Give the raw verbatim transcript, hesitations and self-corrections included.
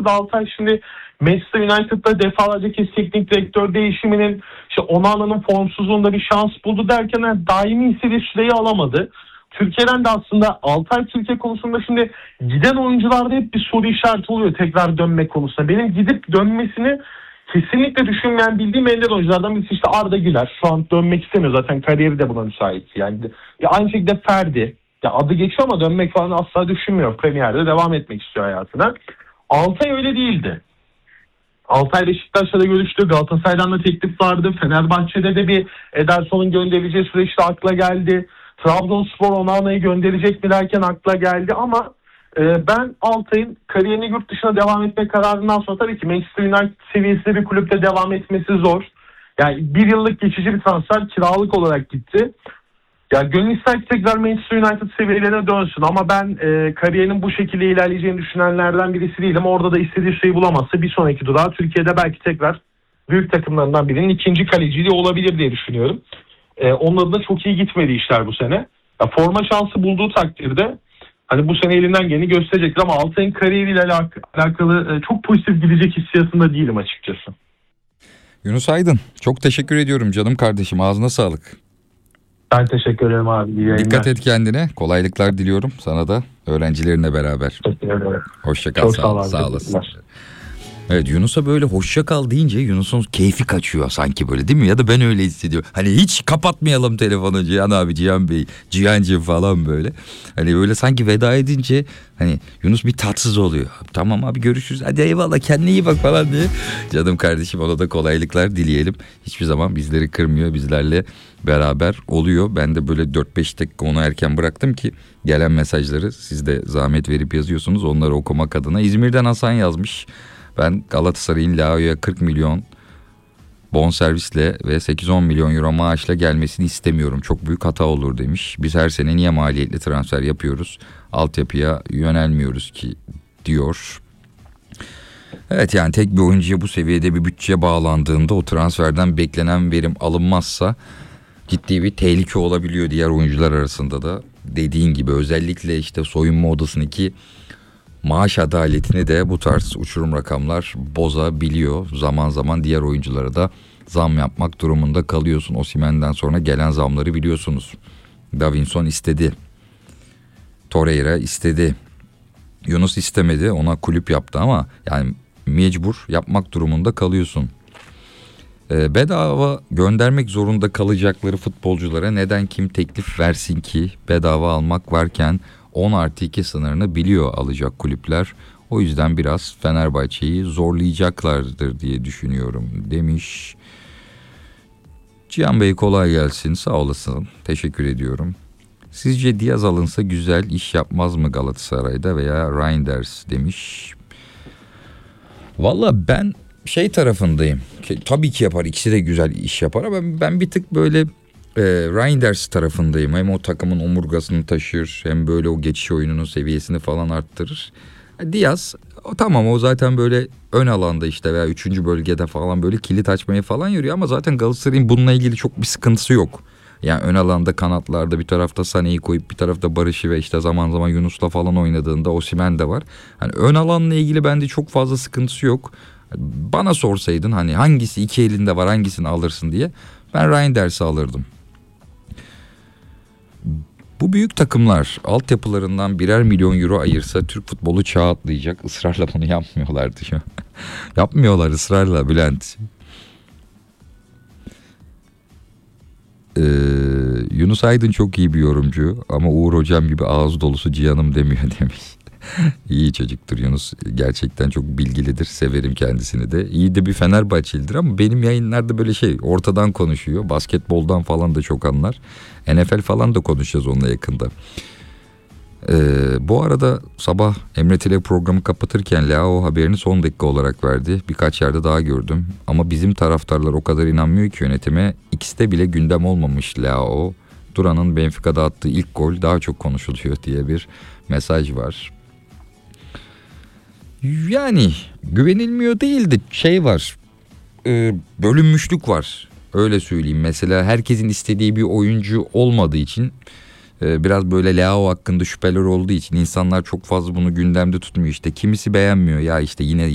da Altay şimdi Manchester United'da defalarca kez teknik direktör değişiminin, işte Onana'nın formsuzluğunda bir şans buldu derken yani daimi istediği süreyi alamadı. Türkiye'den de aslında Altay Türkiye konusunda şimdi giden oyuncularda hep bir soru işareti oluyor tekrar dönme konusunda. Benim gidip dönmesini kesinlikle düşünmeyen, bildiğim ender oyunculardan birisi işte Arda Güler. Şu an dönmek istemiyor, zaten kariyeri de buna müsait. Yani ya aynı şekilde Ferdi. Ya adı geçiyor ama dönmek falan asla düşünmüyor. Premier'de devam etmek istiyor hayatına. Altay öyle değildi. Altay Beşiktaş'la da görüştü. Galatasaray'dan da teklif vardı. Fenerbahçe'de de bir Ederson'un gönderileceği süreçte akla geldi. Trabzonspor Onana'yı gönderecek mi derken akla geldi ama e, ben Altay'ın kariyerini yurt dışına devam etme kararından sonra tabii ki Manchester United seviyesinde bir kulüpte devam etmesi zor. Yani bir yıllık geçici bir transfer, kiralık olarak gitti. Ya gönül ister ki tekrar Manchester United seviyelerine dönsün ama ben e, kariyerinin bu şekilde ilerleyeceğini düşünenlerden birisi değilim. Orada da istediği şeyi bulamazsa bir sonraki durağı Türkiye'de belki tekrar büyük takımlarından birinin ikinci kaleciliği olabilir diye düşünüyorum. E, onun adına çok iyi gitmedi işler bu sene. Ya forma şansı bulduğu takdirde hani bu sene elinden geleni gösterecektir ama Altay'ın kariyeriyle alak- alakalı e, çok pozitif gidecek hissiyatında değilim açıkçası. Yunus Aydın, çok teşekkür ediyorum canım kardeşim, ağzına sağlık. Ben teşekkür ederim abi. İyi yayınlar. Dikkat et kendine, kolaylıklar diliyorum sana da, öğrencilerinle beraber. Teşekkür ederim. Hoşça kal, Çok sağ, sağ ol abi. sağ olasın. Teşekkürler. Evet, Yunus'a böyle hoşça kal deyince Yunus'un keyfi kaçıyor sanki, böyle değil mi? Ya da ben öyle hissediyorum. Hani hiç kapatmayalım telefonu Cihan abi, Cihan Bey, Cihancığım falan böyle. Hani böyle sanki veda edince hani Yunus bir tatsız oluyor. Tamam abi, görüşürüz, hadi eyvallah, kendine iyi bak falan diye. Canım kardeşim, ona da kolaylıklar dileyelim. Hiçbir zaman bizleri kırmıyor, bizlerle beraber oluyor. Ben de böyle dört beş dakika onu erken bıraktım ki gelen mesajları siz de zahmet verip yazıyorsunuz, onları okumak adına. İzmir'den Hasan yazmış. Ben Galatasaray'ın Leao'ya kırk milyon bonservisle ve sekiz on milyon euro maaşla gelmesini istemiyorum. Çok büyük hata olur demiş. Biz her sene niye maliyetli transfer yapıyoruz? Altyapıya yönelmiyoruz ki diyor. Evet, yani tek bir oyuncuya bu seviyede bir bütçe bağlandığında o transferden beklenen verim alınmazsa ciddi bir tehlike olabiliyor diğer oyuncular arasında da. Dediğin gibi özellikle işte soyunma odasındaki maaş adaletini de bu tarz uçurum rakamlar bozabiliyor. Zaman zaman diğer oyunculara da zam yapmak durumunda kalıyorsun. Osimhen'den sonra gelen zamları biliyorsunuz. Davinson istedi. Torreira istedi. Yunus istemedi, ona kulüp yaptı ama yani mecbur yapmak durumunda kalıyorsun. Ee, bedava göndermek zorunda kalacakları futbolculara neden kim teklif versin ki? Bedava almak varken on artı iki sınırını biliyor alacak kulüpler. O yüzden biraz Fenerbahçe'yi zorlayacaklardır diye düşünüyorum demiş. Cihan Bey, kolay gelsin, sağ olasın, teşekkür ediyorum. Sizce Diaz alınsa güzel iş yapmaz mı Galatasaray'da veya Reinders demiş. Valla ben şey tarafındayım. Tabii ki yapar, ikisi de güzel iş yapar ama ben, ben bir tık böyle e, Reinders tarafındayım. Hem o takımın omurgasını taşır, hem böyle o geçiş oyununun seviyesini falan arttırır. Diaz o, tamam, o zaten böyle ön alanda işte veya üçüncü bölgede falan böyle kilit açmaya falan yürüyor ama zaten Galatasaray'ın bununla ilgili çok bir sıkıntısı yok. Yani ön alanda, kanatlarda bir tarafta Sané'yi koyup bir tarafta Barış'ı ve işte zaman zaman Yunus'la falan oynadığında Osimhen de var. Hani ön alanla ilgili bende çok fazla sıkıntısı yok. Bana sorsaydın hani hangisi iki elinde var, hangisini alırsın diye, ben Reinders'i alırdım. Bu büyük takımlar altyapılarından birer milyon euro ayırsa Türk futbolu çağ atlayacak. Israrla bunu yapmıyorlar diyor. Yapmıyorlar ısrarla Bülent. Ee, Yunus Aydın çok iyi bir yorumcu ama Uğur Hocam gibi ağız dolusu Cihan'ım demiyor demiş. İyi çocuktur Yunus, gerçekten çok bilgilidir, severim kendisini de. İyi de bir Fenerbahçelidir ama benim yayınlarda böyle şey ortadan konuşuyor. Basketboldan falan da çok anlar. N F L falan da konuşacağız onunla yakında. Ee, bu arada sabah Emre Tile programı kapatırken Leao haberini son dakika olarak verdi. Birkaç yerde daha gördüm ama bizim taraftarlar o kadar inanmıyor ki yönetime. İkisi bile gündem olmamış Leao. Duran'ın Benfica'da attığı ilk gol daha çok konuşuluyor diye bir mesaj var. Yani güvenilmiyor değil de şey var, e, bölünmüşlük var, öyle söyleyeyim. Mesela herkesin istediği bir oyuncu olmadığı için e, biraz böyle Leao hakkında şüpheler olduğu için insanlar çok fazla bunu gündemde tutmuyor. İşte kimisi beğenmiyor, ya işte yine